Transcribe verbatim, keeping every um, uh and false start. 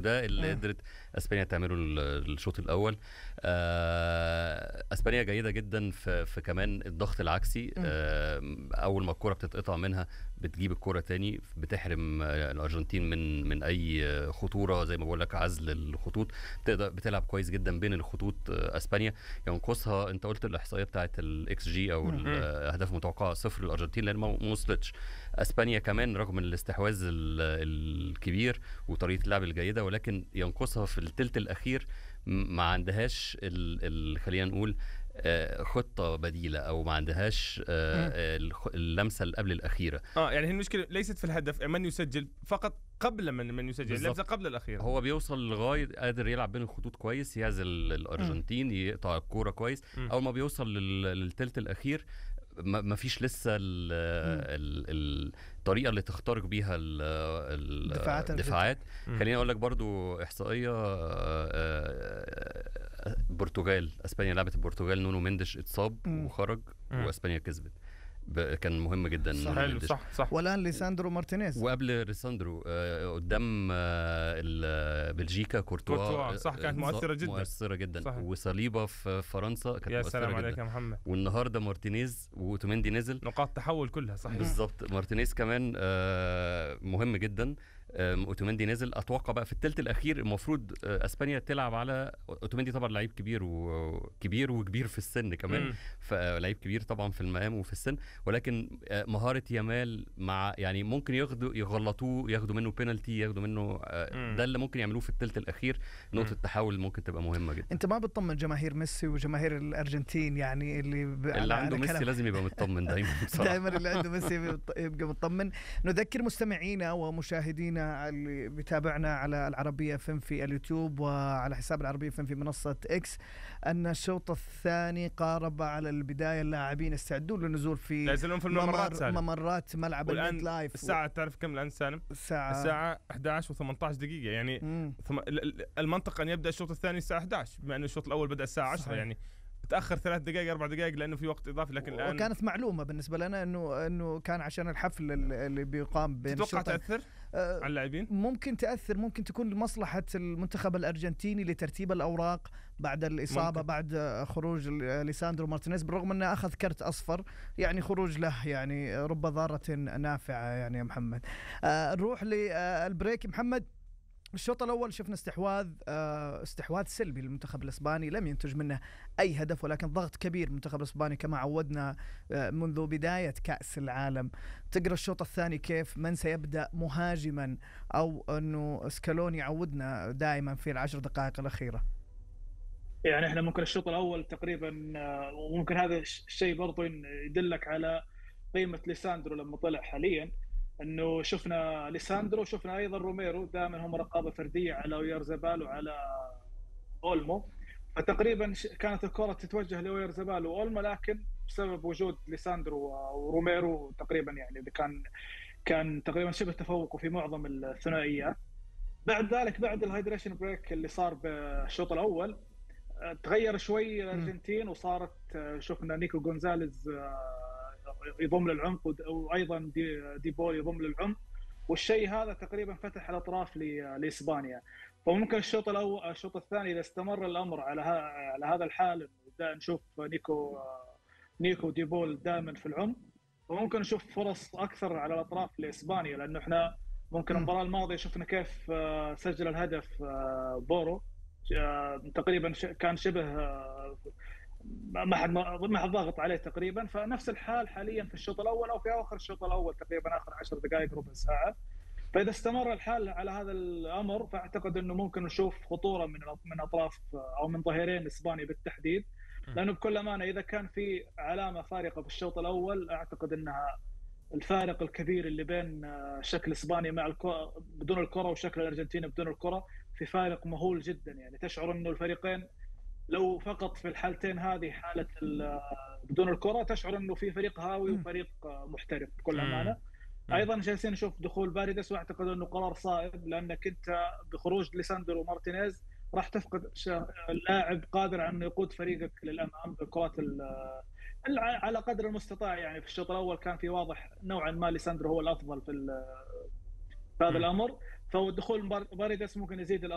وده اللي مم. قدرت اسبانيا تعمله ال- الشوط الاول. آه، اسبانيا جيده جدا في في كمان الضغط العكسي. مم. آه، اول ما الكره بتتقطع منها بتجيب الكره تاني، بتحرم آه، الارجنتين من من اي آه، خطوره، زي ما بقول لك عزل الخطوط. بتقدر بتلعب كويس جدا بين الخطوط. آه، اسبانيا ينقصها، انت قلت الاحصائيه بتاعت الاكس جي او مم. الاهداف المتوقعه صفر الارجنتين لان ما ما وصلتش. اسبانيا كمان رغم الاستحواذ ال- الكبير وطريقه اللعب الجيده، ولكن ينقصها في الثلث الاخير م- ما عندهاش ال ال خلينا نقول آه، خطه بديله، او ما عندهاش آه، مم. آه، الخ- اللمسه اللي قبل الاخيره. اه يعني هي المشكله ليست في الهدف من يسجل فقط، قبل من من يسجل، اللمسه بالظبط. قبل الاخيره. هو بيوصل لغايه قادر يلعب بين الخطوط كويس، يعزل الارجنتين، يقطع الكوره كويس. مم. اول ما بيوصل لل- للثلث الاخير ما ما فيش لسه ال ال ال الطريقه اللي تخترق بيها ال- ال- دفاعات الدفاعات. مم. خليني اقول لك برضو احصائيه. آه، آه، البرتغال، اسبانيا لعبت البرتغال، نونو مينديش اتصاب مم. وخرج مم. واسبانيا كسبت. ب- كان مهم جدا صح. نونو حلو، مينديش. صح صح. والان ليساندرو مارتينيز. وقبل ريساندرو آه، قدام آه، ال- بلجيكا كورتوا. كورتوا، صح، كانت آه، مؤثرة جدا. مؤثره جدا. صحيح. وصليبه في فرنسا كانت يا مؤثره سلام جدا. عليك يا محمد، والنهارده مارتينيز وأوتوميندي نزل. نقاط تحول كلها صحيح. بالظبط. مارتينيز كمان آه، مهم جدا. آم، اوتوميندي نزل. اتوقع بقى في الثلث الاخير المفروض آه، اسبانيا تلعب على اوتوميندي. طبعا لعيب كبير وكبير وكبير في السن كمان. مم. فلعيب كبير طبعا في المقام وفي السن، ولكن آه، مهاره يامال مع يعني ممكن ياخدوا يغلطوه، ياخدوا منه بينالتي، ياخدوا منه آه، مم. ده اللي ممكن يعملوه في الثلث الاخير. نقطه مم. تحول ممكن تبقى مهمه جدا. انت ما بتطمن جماهير ميسي وجماهير الارجنتين يعني اللي ب... اللي على- عنده على ميسي كلام. لازم يبقى مطمن دايما بصراحه. دائما اللي عنده ميسي يبقى مطمن. نذكر مستمعينا ومشاهدينا اللي بيتابعنا على العربية فم في اليوتيوب وعلى حساب العربية فم في منصة اكس أن الشوط الثاني قارب على البداية. اللاعبين استعدوا للنزول في لا يزالون في الممرات ممر سالم. ممرات ملعب والآن الميد لايف. الساعة تعرف كم الآن سالم؟ الساعة الساعة إحدى عشر وثمانية عشر دقيقة يعني. مم. ثم... ال- ال- المنطق أن يبدأ الشوط الثاني الساعة إحدى عشر، بما أن الشوط الأول بدأ الساعة عشرة، صحيح. يعني تأخر ثلاث دقائق أربع دقائق لأنه في وقت إضافي. لكن الآن وكانت معلومة بالنسبة لنا انه انه كان عشان الحفل اللي بيقام بين تتوقع الشوطين. تأثر آه، على اللاعبين؟ ممكن تأثر، ممكن تكون لمصلحة المنتخب الأرجنتيني لترتيب الأوراق بعد الإصابة، ممكن. بعد خروج ليساندرو مارتينيز، بالرغم أنه أخذ كرت أصفر. يعني خروج له يعني رب ضارة نافعة يعني يا محمد. آه نروح للبريك. محمد، الشوط الأول شفنا استحواذ آه استحواذ سلبي للمنتخب الإسباني، لم ينتج منه أي هدف، ولكن ضغط كبير المنتخب الإسباني كما عودنا آه منذ بداية كأس العالم. تقرأ الشوط الثاني كيف؟ من سيبدأ مهاجما، أو أنه سكالوني يعودنا دائما في العشر دقائق الأخيرة؟ يعني احنا ممكن الشوط الاول تقريبا، آه، وممكن هذا الشيء برضو يدلك على قيمه ليساندرو لما طلع حاليا، انه شفنا ليساندرو وشفنا ايضا روميرو دائما هم رقابه فرديه على اويارزابال وعلى اولمو. فتقريبا ش- كانت الكره تتوجه لاويارزابال واولمو، لكن بسبب وجود ليساندرو وروميرو تقريبا يعني اذا كان كان تقريبا شبه تفوقوا في معظم الثنائيات. بعد ذلك بعد الهايدريشن بريك اللي صار بالشوط الاول، تغير شوي الارجنتين وصارت شفنا نيكو غونزاليز يضم للعمق، وايضا دي, دي بول يضم للعمق، والشيء هذا تقريبا فتح الاطراف لاسبانيا. فممكن الشوط الاول الشوط الثاني اذا استمر الامر على على هذا الحال نشوف نيكو نيكو دي بول دائما في العمق، وممكن نشوف فرص اكثر على الاطراف لاسبانيا، لانه احنا ممكن المباراه الماضيه شفنا كيف سجل الهدف بورو تقريبا كان شبه ما حد ما حد ضاغط عليه تقريبا. فنفس الحال حاليا في الشوط الاول او في اخر الشوط الاول تقريبا اخر عشر دقائق ربع ساعه. فاذا استمر الحال على هذا الامر فاعتقد انه ممكن نشوف خطوره من من اطراف او من ظهيرين اسبانيا بالتحديد، لانه بكل امانه اذا كان في علامه فارقه في الشوط الاول اعتقد انها الفارق الكبير اللي بين شكل اسبانيا مع الكرة بدون الكره وشكل الارجنتين بدون الكره، في فارق مهول جدا. يعني تشعر انه الفريقين لو فقط في الحالتين هذه حاله بدون الكره تشعر انه في فريق هاوي وفريق محترف بكل امانه. ايضا جالسين نشوف دخول باريدس، واعتقد انه قرار صائب، لانك انت بخروج ليساندرو ومارتينيز راح تفقد لاعب قادر على انه يقود فريقك للامام بالكرات على قدر المستطاع. يعني في الشوط الاول كان في واضح نوعا ما ليساندرو هو الافضل في في هذا الامر، فدخول باريدس ممكن يزيد